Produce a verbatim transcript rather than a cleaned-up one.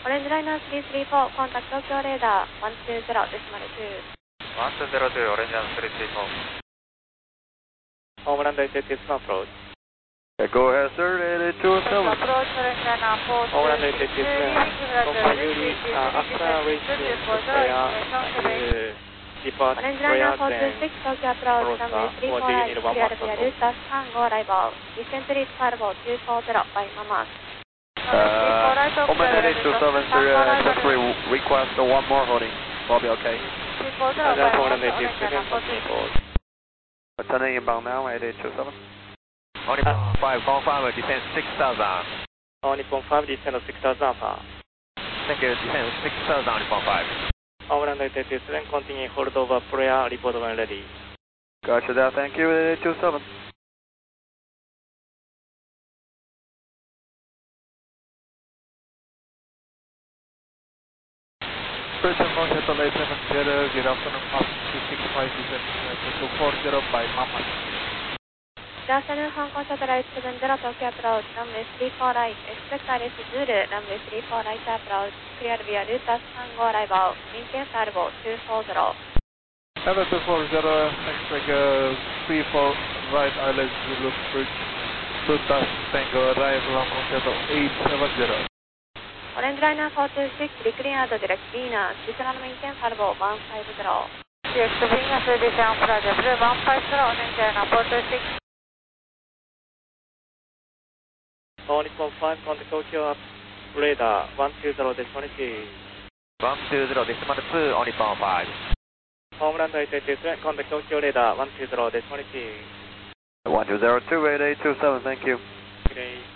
オレンジライナースリースリーフォー、コンタクト東京レーダーいちにゼロデシマルに。 ワンツーゼロツー、オレンジライナースリースリーフォー。ホームランドエイティツーのアプローチ。 Okay, go ahead, sir, eight eight two seven. Approach Orange four two Homeland eight eight two seven. Confirm Yuri, uh, after reaching Korea, to depart オレンジライナ Korea, ーフォーツー then シックス東京アプローチ、ランウェイスリーフォーライト、クリアルビアルータスさんごライバー、ディセントリースカルボーツーフォーゼロ、バイママーク。 Uh, Homeland eight eight two seven, sir, uh, just re request one more holding. Will be okay. Homeland eight eight two seven, continue forward. Turning inbound now, eight eight two seven. Only five, confirm, descend six thousand. Nippon five, descend six thousand alpha. Thank you, descend six thousand, Nippon five. Homeland eight eight two seven, continue hold over prayer, report when ready. Gotcha that, thank you, eight eight two seven. Person one Shuttle eight seven zero, good afternoon, Mars two six five, descend two four zero by Mama. Good afternoon, Hong Kong Shuttle eight seven zero, Tokyo approach, runway three four right, expect Alice Zulu, runway three four right approach, clear via Rutasさんご arrival, maintain Salvo two four zero. Hello two four zero, expect uh, three four right, Alice Zulu, bridge, Rutas Tango, arrival, Hong Kong Shuttle eight seven zero. Orange Liner four two six, declined direct Venus, additional maintain Salvo one five zero. Direct Venus, additional flight level one five zero, Orange Liner four two six. All Nippon five, contact Tokyo radar one two zero decimal two. one two zero, decimal two, on Nippon five. Homeland eight eight two seven, contact Tokyo radar one two zero decimal two. one two zero two, eight eight two seven, thank you. Okay.